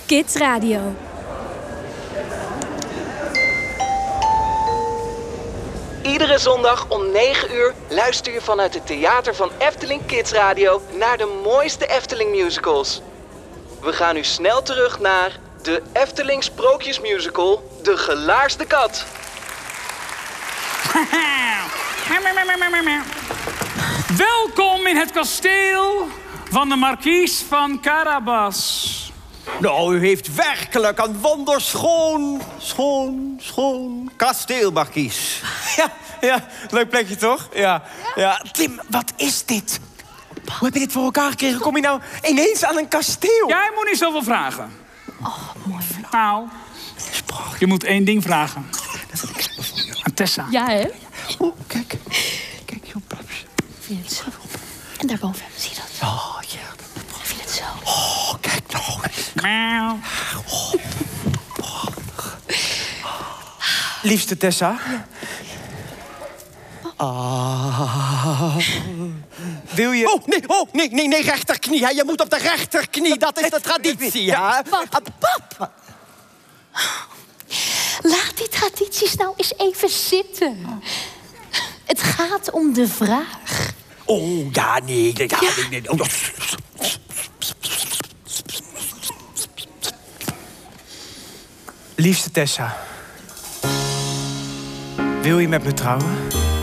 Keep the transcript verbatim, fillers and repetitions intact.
Kids Radio. Iedere zondag om negen uur luister je vanuit het theater van Efteling Kids Radio naar de mooiste Efteling musicals. We gaan nu snel terug naar de Efteling Sprookjesmusical De Gelaarste Kat. Welkom in het kasteel van de markies van Carabas. Nou, u heeft werkelijk een wonderschoon, schoon, schoon kasteel, markies. Ja, ja, leuk plekje toch? Ja, ja. Tim, wat is dit? Hoe heb je dit voor elkaar gekregen? Kom je nou ineens aan een kasteel? Jij moet niet zoveel vragen. Oh, mooi. Nou, je moet één ding vragen. Aan Tessa. Ja, hè? Oh, kijk. Kijk, joh, paps. Vind je het zo? En daarboven, zie je dat? Oh, ja. Vind je het zo? Oh, kijk nou. Miauw. Oh. Liefste Tessa. Ja. Ah. Wil je... Oh, nee, oh, nee, nee, nee, rechterknie. Hè. Je moet op de rechterknie. Dat is de traditie, ja. Pap, pap. Laat die tradities nou eens even zitten. Het gaat om de vraag. Oh, ja, nee, ja, Ja. nee, nee. Oh, liefste Tessa. Wil je met me trouwen?